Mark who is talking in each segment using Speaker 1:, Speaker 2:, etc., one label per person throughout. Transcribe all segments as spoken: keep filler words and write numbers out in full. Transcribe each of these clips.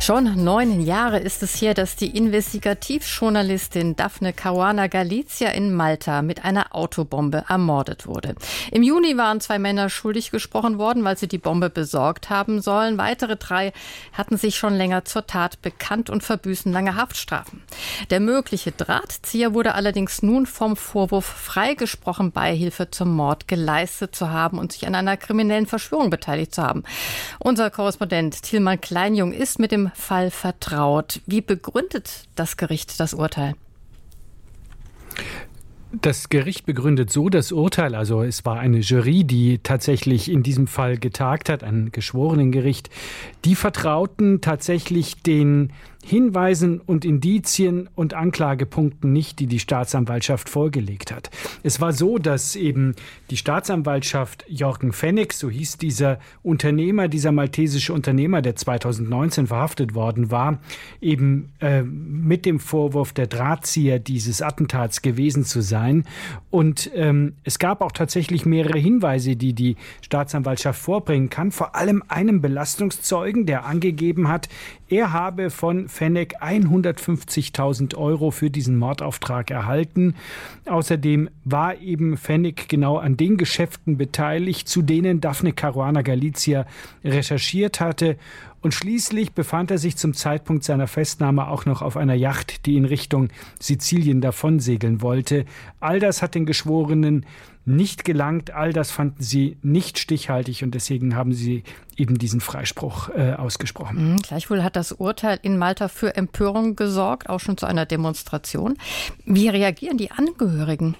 Speaker 1: Schon neun Jahre ist es her, dass die Investigativjournalistin Daphne Caruana Galizia in Malta mit einer Autobombe ermordet wurde. Im Juni waren zwei Männer schuldig gesprochen worden, weil sie die Bombe besorgt haben sollen. Weitere drei hatten sich schon länger zur Tat bekannt und verbüßen lange Haftstrafen. Der mögliche Drahtzieher wurde allerdings nun vom Vorwurf freigesprochen, Beihilfe zum Mord geleistet zu haben und sich an einer kriminellen Verschwörung beteiligt zu haben. Unser Korrespondent Tilman Kleinjung ist mit dem Fall vertraut. Wie begründet das Gericht das Urteil?
Speaker 2: Das Gericht begründet so das Urteil, also es war eine Jury, die tatsächlich in diesem Fall getagt hat, ein Geschworenengericht. Die vertrauten tatsächlich den Hinweisen und Indizien und Anklagepunkten nicht, die die Staatsanwaltschaft vorgelegt hat. Es war so, dass eben die Staatsanwaltschaft Jorgen Fenech, so hieß dieser Unternehmer, dieser maltesische Unternehmer, der zweitausendneunzehn verhaftet worden war, eben äh, mit dem Vorwurf der Drahtzieher dieses Attentats gewesen zu sein. Und ähm, es gab auch tatsächlich mehrere Hinweise, die die Staatsanwaltschaft vorbringen kann, vor allem einem Belastungszeugen, der angegeben hat, er habe von Fenech hundertfünfzigtausend Euro für diesen Mordauftrag erhalten. Außerdem war eben Fenech genau an den Geschäften beteiligt, zu denen Daphne Caruana Galizia recherchiert hatte. Und schließlich befand er sich zum Zeitpunkt seiner Festnahme auch noch auf einer Yacht, die in Richtung Sizilien davonsegeln wollte. All das hat den Geschworenen nicht gelangt, all das fanden sie nicht stichhaltig und deswegen haben sie eben diesen Freispruch äh, ausgesprochen.
Speaker 1: Mhm, gleichwohl hat das Urteil in Malta für Empörung gesorgt, auch schon zu einer Demonstration. Wie reagieren die Angehörigen?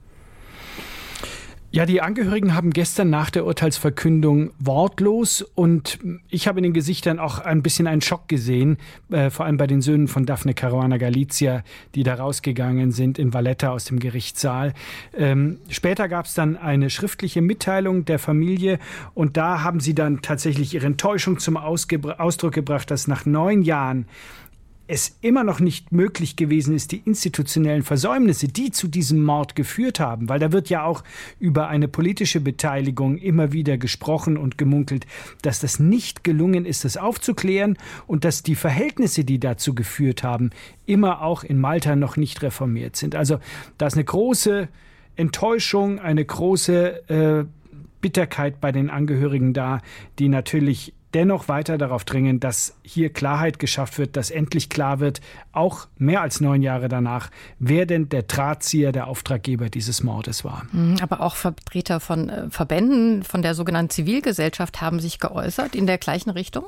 Speaker 2: Ja, die Angehörigen haben gestern nach der Urteilsverkündung wortlos und ich habe in den Gesichtern auch ein bisschen einen Schock gesehen, äh, vor allem bei den Söhnen von Daphne Caruana Galizia, die da rausgegangen sind in Valletta aus dem Gerichtssaal. Ähm, später gab es dann eine schriftliche Mitteilung der Familie und da haben sie dann tatsächlich ihre Enttäuschung zum Ausgebr- Ausdruck gebracht, dass nach neun Jahren es immer noch nicht möglich gewesen ist, die institutionellen Versäumnisse, die zu diesem Mord geführt haben, weil da wird ja auch über eine politische Beteiligung immer wieder gesprochen und gemunkelt, dass das nicht gelungen ist, das aufzuklären und dass die Verhältnisse, die dazu geführt haben, immer auch in Malta noch nicht reformiert sind. Also da ist eine große Enttäuschung, eine große äh, Bitterkeit bei den Angehörigen da, die natürlich dennoch weiter darauf dringen, dass hier Klarheit geschafft wird, dass endlich klar wird, auch mehr als neun Jahre danach, wer denn der Drahtzieher, der Auftraggeber dieses Mordes war.
Speaker 1: Aber auch Vertreter von äh, Verbänden, von der sogenannten Zivilgesellschaft haben sich geäußert in der gleichen Richtung?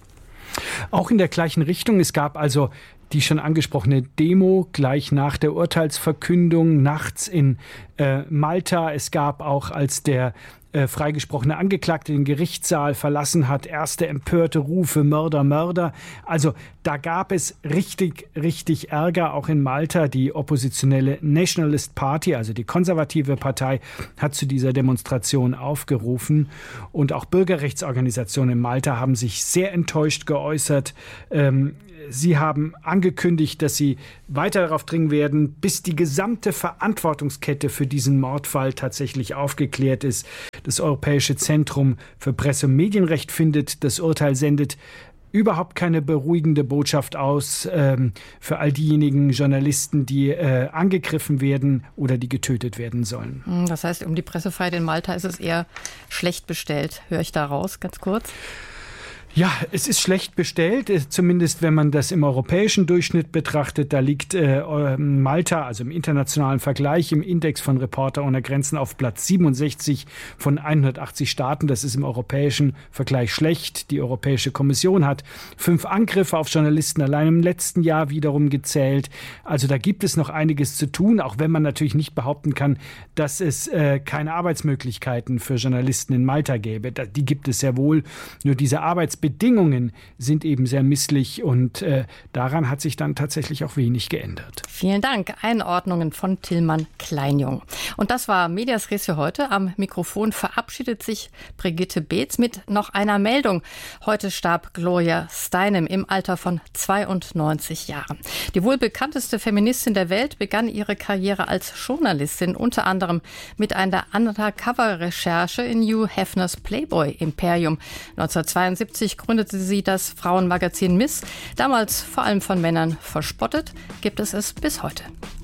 Speaker 2: Auch in der gleichen Richtung. Es gab also die schon angesprochene Demo gleich nach der Urteilsverkündung nachts in äh, Malta. Es gab auch, als der äh, freigesprochene Angeklagte den Gerichtssaal verlassen hat, erste empörte Rufe, Mörder, Mörder. Also da gab es richtig, richtig Ärger auch in Malta. Die oppositionelle Nationalist Party, also die konservative Partei, hat zu dieser Demonstration aufgerufen. Und auch Bürgerrechtsorganisationen in Malta haben sich sehr enttäuscht geäußert. Ähm, Sie haben angekündigt, dass sie weiter darauf dringen werden, bis die gesamte Verantwortungskette für diesen Mordfall tatsächlich aufgeklärt ist. Das Europäische Zentrum für Presse- und Medienrecht findet, das Urteil sendet überhaupt keine beruhigende Botschaft aus ähm, für all diejenigen Journalisten, die äh, angegriffen werden oder die getötet werden sollen.
Speaker 1: Das heißt, um die Pressefreiheit in Malta ist es eher schlecht bestellt, höre ich da raus, ganz kurz.
Speaker 2: Ja, es ist schlecht bestellt, zumindest wenn man das im europäischen Durchschnitt betrachtet. Da liegt äh, Malta, also im internationalen Vergleich, im Index von Reporter ohne Grenzen auf Platz siebenundsechzig von hundertachtzig Staaten. Das ist im europäischen Vergleich schlecht. Die Europäische Kommission hat fünf Angriffe auf Journalisten allein im letzten Jahr wiederum gezählt. Also da gibt es noch einiges zu tun, auch wenn man natürlich nicht behaupten kann, dass es äh, keine Arbeitsmöglichkeiten für Journalisten in Malta gäbe. Die gibt es sehr wohl. Nur diese Arbeitsbedingungen Bedingungen sind eben sehr misslich und äh, daran hat sich dann tatsächlich auch wenig geändert.
Speaker 1: Vielen Dank. Einordnungen von Tilman Kleinjung. Und das war Medias Res für heute. Am Mikrofon verabschiedet sich Brigitte Beetz mit noch einer Meldung. Heute starb Gloria Steinem im Alter von zweiundneunzig Jahren. Die wohl bekannteste Feministin der Welt begann ihre Karriere als Journalistin, unter anderem mit einer Undercover-Recherche in Hugh Hefners Playboy-Imperium. neunzehnhundertzweiundsiebzig neunundneunzig gründete sie das Frauenmagazin Miss. Damals vor allem von Männern verspottet, gibt es es bis heute.